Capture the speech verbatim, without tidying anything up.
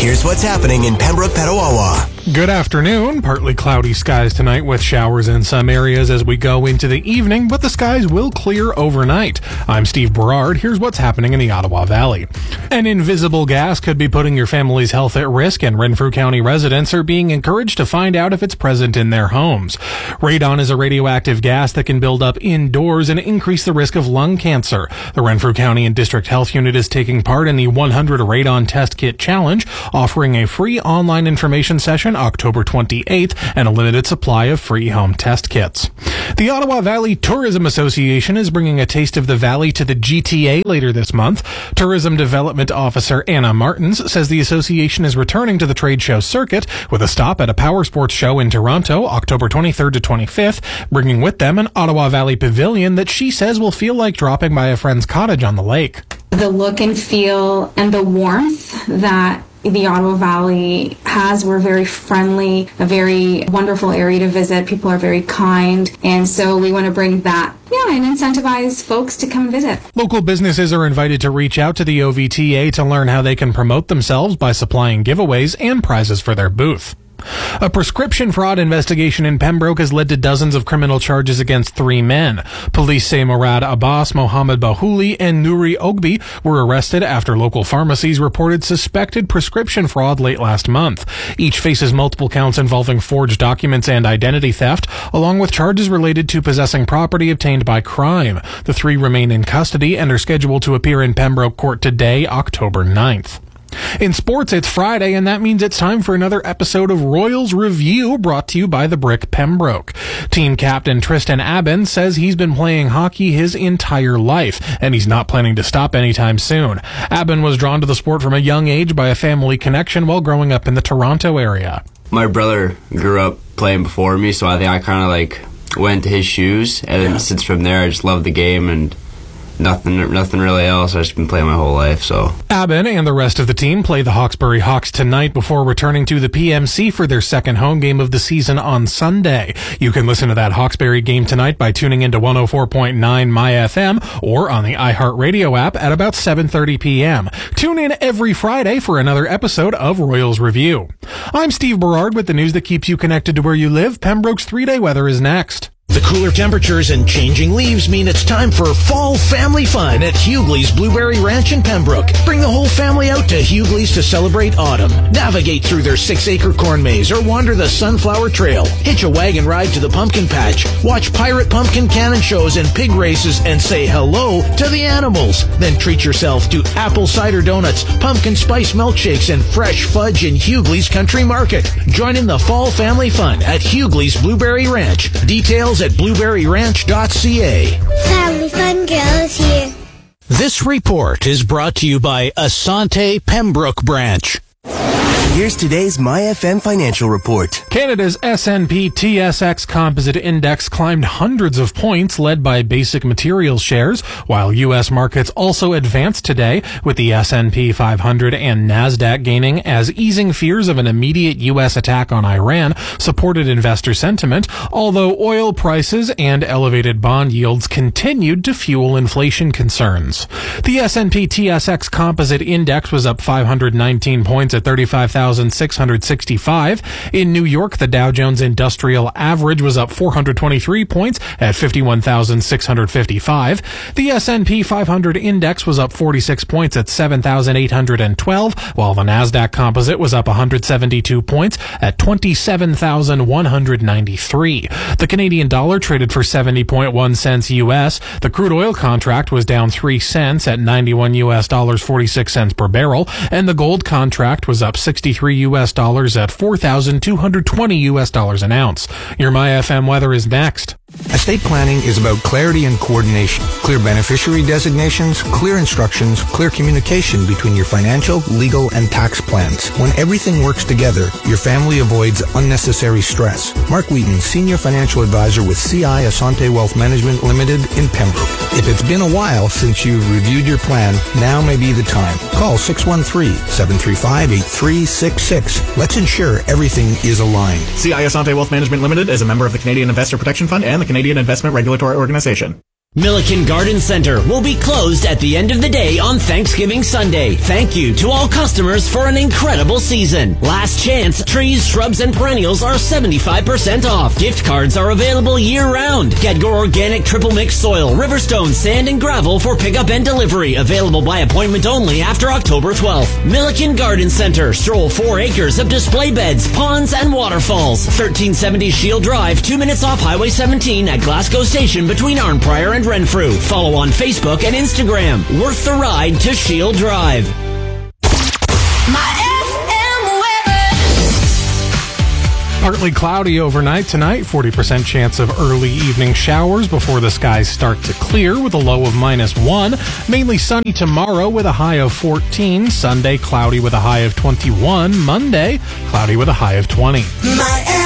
Here's what's happening in Pembroke, Petawawa. Good afternoon. Partly cloudy skies tonight with showers in some areas as we go into the evening, but the skies will clear overnight. I'm Steve Berard. Here's what's happening in the Ottawa Valley. An invisible gas could be putting your family's health at risk, and Renfrew County residents are being encouraged to find out if it's present in their homes. Radon is a radioactive gas that can build up indoors and increase the risk of lung cancer. The Renfrew County and District Health Unit is taking part in the one hundred Radon Test Kit Challenge, offering a free online information session October twenty-eighth and a limited supply of free home test kits. The Ottawa Valley Tourism Association is bringing a taste of the valley to the G T A later this month. Tourism Development Officer Anna Martins says the association is returning to the trade show circuit with a stop at a power sports show in Toronto October twenty-third to twenty-fifth, bringing with them an Ottawa Valley pavilion that she says will feel like dropping by a friend's cottage on the lake. The look and feel and the warmth that the Ottawa Valley has. We're very friendly, a very wonderful area to visit. People are very kind, and so we want to bring that, yeah, and incentivize folks to come visit. Local businesses are invited to reach out to the O V T A to learn how they can promote themselves by supplying giveaways and prizes for their booth. A prescription fraud investigation in Pembroke has led to dozens of criminal charges against three men. Police say Murad Abbas, Mohammed Bahouli, and Nouri Ogbi were arrested after local pharmacies reported suspected prescription fraud late last month. Each faces multiple counts involving forged documents and identity theft, along with charges related to possessing property obtained by crime. The three remain in custody and are scheduled to appear in Pembroke Court today, October ninth. In sports, it's Friday, and that means it's time for another episode of Royals Review, brought to you by the Brick Pembroke. Team captain Tristan Abbin says he's been playing hockey his entire life, and he's not planning to stop anytime soon. Abbin was drawn to the sport from a young age by a family connection while growing up in the Toronto area. My brother grew up playing before me, so I think I kind of like went to his shoes, and yeah. Since from there I just loved the game and Nothing nothing really else. I've just been playing my whole life, so. Abbin and the rest of the team play the Hawkesbury Hawks tonight before returning to the P M C for their second home game of the season on Sunday. You can listen to that Hawkesbury game tonight by tuning into one oh four point nine My F M or on the iHeartRadio app at about seven thirty p.m. Tune in every Friday for another episode of Royals Review. I'm Steve Berard with the news that keeps you connected to where you live. Pembroke's three-day weather is next. The cooler temperatures and changing leaves mean it's time for fall family fun at Hughley's Blueberry Ranch in Pembroke. Bring the whole family out to Hughley's to celebrate autumn. Navigate through their six-acre corn maze or wander the Sunflower Trail. Hitch a wagon ride to the pumpkin patch. Watch pirate pumpkin cannon shows and pig races and say hello to the animals. Then treat yourself to apple cider donuts, pumpkin spice milkshakes, and fresh fudge in Hughley's Country Market. Join in the fall family fun at Hughley's Blueberry Ranch. Details at blueberry ranch dot c a. Family fun goes here. This report is brought to you by Asante Pembroke Branch. Here's today's My F M financial report. Canada's S and P T S X Composite Index climbed hundreds of points, led by basic materials shares, while U S markets also advanced today, with the S and P five hundred and NASDAQ gaining as easing fears of an immediate U S attack on Iran supported investor sentiment, although oil prices and elevated bond yields continued to fuel inflation concerns. The S and P T S X Composite Index was up five hundred nineteen points at thirty-five thousand six hundred sixty-five. In New York, the Dow Jones Industrial Average was up four hundred twenty-three points at fifty-one thousand six hundred fifty-five. The S and P five hundred Index was up forty-six points at seven thousand eight hundred twelve, while the NASDAQ Composite was up one hundred seventy-two points at twenty-seven thousand one hundred ninety-three. The Canadian dollar traded for seventy point one cents U S. The crude oil contract was down three cents at ninety-one U S dollars forty-six cents per barrel, and the gold contract was up sixty-three U S dollars at four thousand two hundred twenty U S dollars an ounce. Your My F M weather is next. Estate planning is about clarity and coordination, clear beneficiary designations, clear instructions, clear communication between your financial, legal, and tax plans. When everything works together, your family avoids unnecessary stress. Mark Wheaton, Senior Financial Advisor with C I Asante Wealth Management Limited in Pembroke. If it's been a while since you've reviewed your plan, now may be the time. Call six one three, seven three five, eight three six six. Let's ensure everything is aligned. C I Asante Wealth Management Limited is a member of the Canadian Investor Protection Fund and the Canadian Investment Regulatory Organization. Milliken Garden Center will be closed at the end of the day on Thanksgiving Sunday. Thank you to all customers for an incredible season. Last chance, trees, shrubs, and perennials are seventy-five percent off. Gift cards are available year-round. Get your organic triple mix soil, Riverstone, sand, and gravel for pickup and delivery. Available by appointment only after October twelfth. Milliken Garden Center. Stroll four acres of display beds, ponds, and waterfalls. thirteen seventy Shield Drive, two minutes off Highway seventeen at Glasgow Station between Arnprior and Renfrew. Follow on Facebook and Instagram. Worth the ride to Shield Drive. Partly cloudy overnight tonight, forty percent chance of early evening showers before the skies start to clear with a low of minus one. Mainly sunny tomorrow with a high of fourteen. Sunday, cloudy with a high of twenty-one. Monday, cloudy with a high of twenty. My